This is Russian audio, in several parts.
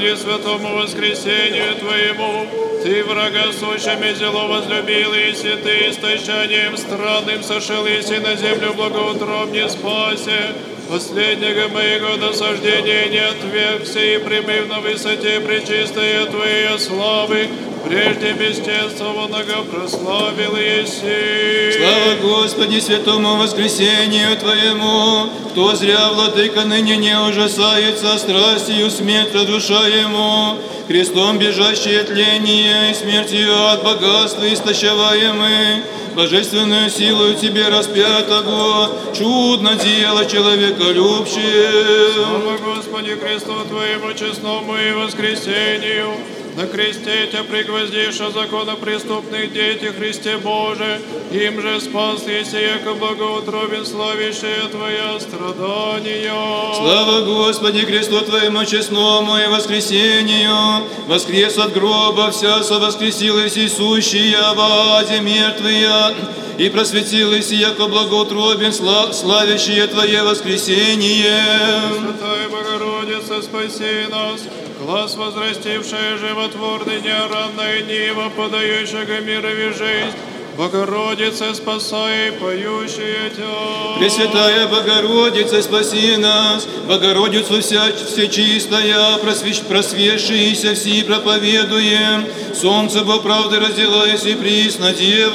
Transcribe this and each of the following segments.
Господи, святому воскресению Твоему, Ты врага сущими зело возлюбил, если Ты истощанием странным сошел, если на землю благоутробне спасе. Последнего моего досаждения не отвергся и прибыв на высоте пречистая Твоей славы, прежде бесчестного прославил еси. Слава Господи, святому воскресению Твоему, кто зря, владыка, ныне не ужасается страстью смерти душа ему, крестом бежащее тление и смертью от богатства истощаваемый, божественную силу Тебе распятого, чудно дело человеколюбче. Слава Господи, кресту Твоему честному и воскресению, на кресте Тебя пригвоздиша законопреступных дети Христе Боже, им же спас, если яко благоутробен славящая Твоя страдания. Слава Господи, кресту Твоему честному и воскресению, воскрес от гроба, вся совоскресилась и сущая в аде мертвые, и просветилась, яко благоутробен славящее Твое воскресение. Святая Богородица, спаси нас, глаз возрастившая животворный неоранная нива, подающего мирови жизнь, Богородица, спасай, поющая Тебя. Пресвятая Богородица, спаси нас, Богородицу всечистая, просветшиеся все проповедуем, солнце во правды разделаясь и присно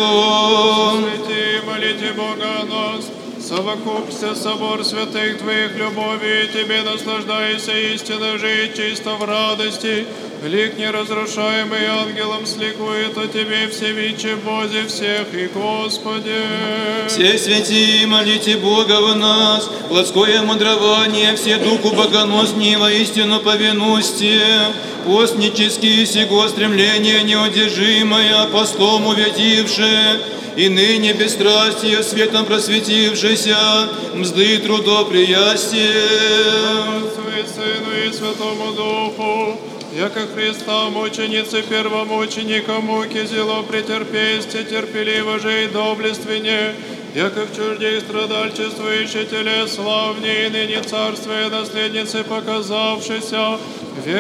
Деву. Святи, молите Бога о нас, совокупься собор святых Твоих любови, и Тебе наслаждайся истинно жить чисто в радости. Лик неразрушаемый ангелом сликует о Тебе всевидче Бозе всех и Господи. Все святи, молите Бога в нас, плотское мудрование, все духу богоносни воистину повинусти, постнические сего стремления неудержимое, постом увядившее, и ныне бесстрастие светом просветившийся, мзды трудоприястие. Отцу и Сыну и Святому Духу, яко Христа мученицы первомученика муки зело претерпесте, терпеливо же и доблественне, яко в чуждей страдальчествующей теле славней, ныне царствие наследницы показавшейся,